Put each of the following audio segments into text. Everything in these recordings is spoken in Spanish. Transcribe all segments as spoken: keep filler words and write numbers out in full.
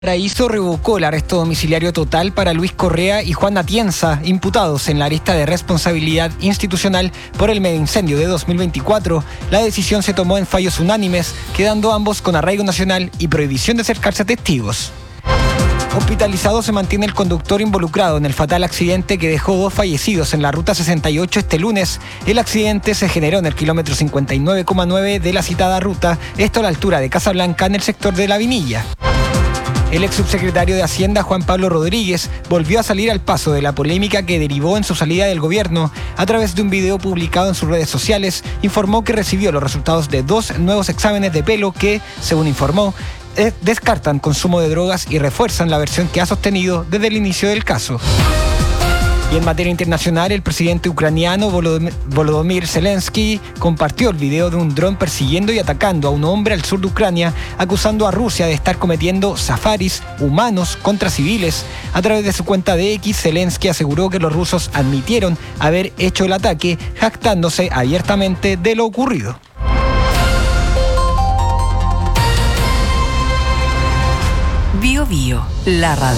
Paraíso revocó el arresto domiciliario total para Luis Correa y Juan Atienza, imputados en la lista de responsabilidad institucional por el megaincendio de dos mil veinticuatro. La decisión se tomó en fallos unánimes, quedando ambos con arraigo nacional y prohibición de acercarse a testigos. Hospitalizado se mantiene el conductor involucrado en el fatal accidente que dejó dos fallecidos en la ruta sesenta y ocho este lunes. El accidente se generó en el kilómetro cincuenta y nueve coma nueve de la citada ruta, esto a la altura de Casablanca, en el sector de La Vinilla. El ex subsecretario de Hacienda, Juan Pablo Rodríguez, volvió a salir al paso de la polémica que derivó en su salida del gobierno. A través de un video publicado en sus redes sociales, informó que recibió los resultados de dos nuevos exámenes de pelo que, según informó, eh, descartan consumo de drogas y refuerzan la versión que ha sostenido desde el inicio del caso. Y en materia internacional, el presidente ucraniano Volodymyr Zelensky compartió el video de un dron persiguiendo y atacando a un hombre al sur de Ucrania, acusando a Rusia de estar cometiendo safaris humanos contra civiles. A través de su cuenta de X, Zelensky aseguró que los rusos admitieron haber hecho el ataque, jactándose abiertamente de lo ocurrido. Bio Bio, la radio.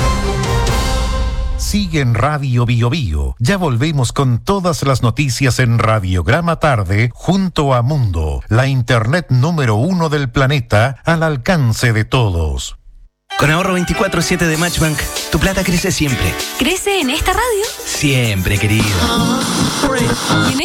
Sigue en Radio Bio Bio. Ya volvemos con todas las noticias en Radiograma Tarde junto a Mundo, la internet número uno del planeta, al alcance de todos. Con ahorro veinticuatro siete de Matchbank, tu plata crece siempre. ¿Crece en esta radio? Siempre, querido. ¿Y en